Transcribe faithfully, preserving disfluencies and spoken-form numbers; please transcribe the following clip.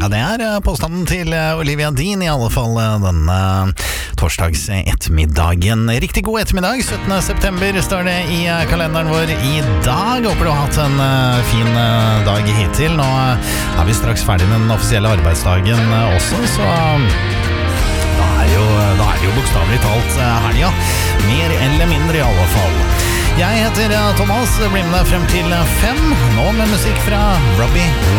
Ja, det er eh, påstanden til eh, Olivia Dean, i alle fall eh, denne torsdags ettermiddagen. Riktig god ettermiddag, syttende september står det i eh, kalenderen vår i dag. Håper du har hatt en eh, fin eh, dag hittil. Nå eh, er vi straks ferdig med den offisielle arbeidsdagen eh, også, så da er jo, da er det jo bokstavelig talt eh, helga. Mer eller mindre i alle fall. Jeg heter eh, Thomas, blir med deg frem til fem, nå med musikk fra Robbie